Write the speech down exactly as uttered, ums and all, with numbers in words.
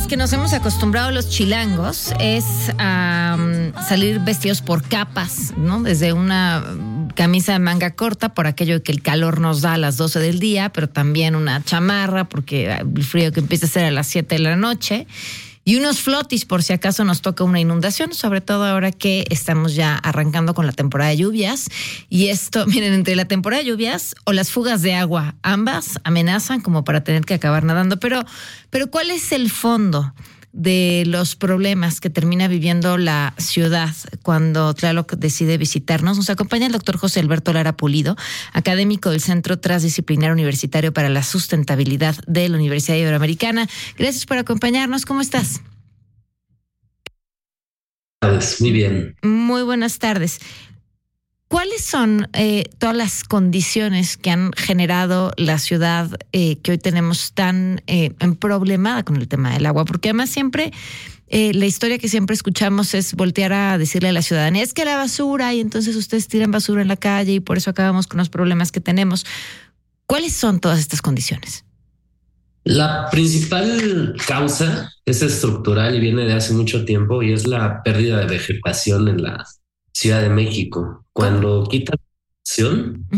las que nos hemos acostumbrado los chilangos es a um, salir vestidos por capas, ¿no? Desde una camisa de manga corta por aquello de que el calor nos da a las doce del día, pero también una chamarra porque el frío que empieza a ser a las siete de la noche. Y unos flotis por si acaso nos toca una inundación, sobre todo ahora que estamos ya arrancando con la temporada de lluvias. Y esto, miren, entre la temporada de lluvias o las fugas de agua, ambas amenazan como para tener que acabar nadando. Pero, pero ¿cuál es el fondo de los problemas que termina viviendo la ciudad cuando Tlaloc decide visitarnos? Nos acompaña el doctor José Alberto Lara Pulido, académico del Centro Transdisciplinario Universitario para la Sustentabilidad de la Universidad Iberoamericana. Gracias por acompañarnos. ¿Cómo estás? Muy bien. Muy buenas tardes. ¿Cuáles son eh, todas las condiciones que han generado la ciudad eh, que hoy tenemos tan eh, problemada con el tema del agua? Porque además siempre, eh, la historia que siempre escuchamos es voltear a decirle a la ciudadanía, es que la basura, y entonces ustedes tiran basura en la calle y por eso acabamos con los problemas que tenemos. ¿Cuáles son todas estas condiciones? La principal causa es estructural y viene de hace mucho tiempo y es la pérdida de vegetación en la Ciudad de México. Cuando quitan la vegetación,